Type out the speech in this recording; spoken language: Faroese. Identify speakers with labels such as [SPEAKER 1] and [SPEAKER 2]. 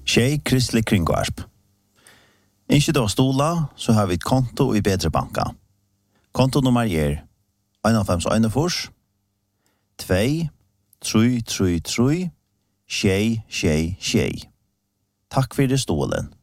[SPEAKER 1] Tjej Kristelig Kringvarp. Ikke da stola, så har vi et konto i Bedre Banka. Kontonummer 51 2 333 666. Takk for det stolen.